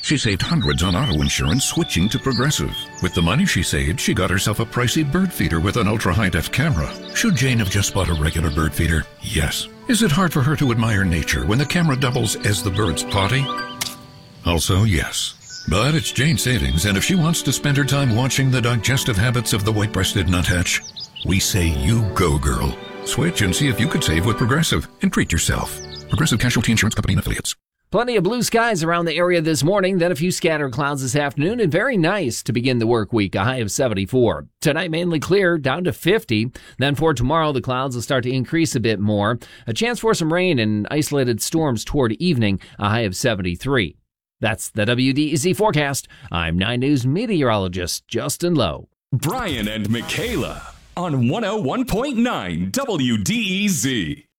She saved hundreds on auto insurance switching to Progressive. With the money she saved, she got herself a pricey bird feeder with an ultra-high-def camera. Should Jane have just bought a regular bird feeder? Yes. Is it hard for her to admire nature when the camera doubles as the bird's potty? Also, yes. But it's Jane's savings, and if she wants to spend her time watching the digestive habits of the white-breasted nuthatch, we say you go, girl. Switch and see if you could save with Progressive and treat yourself. Progressive Casualty Insurance Company and Affiliates. Plenty of blue skies around the area this morning, then a few scattered clouds this afternoon, and very nice to begin the work week, a high of 74. Tonight, mainly clear, down to 50. Then for tomorrow, the clouds will start to increase a bit more. A chance for some rain and isolated storms toward evening, a high of 73. That's the WDEZ forecast. I'm 9 News meteorologist Justin Lowe. Brian and Michaela on 101.9 WDEZ.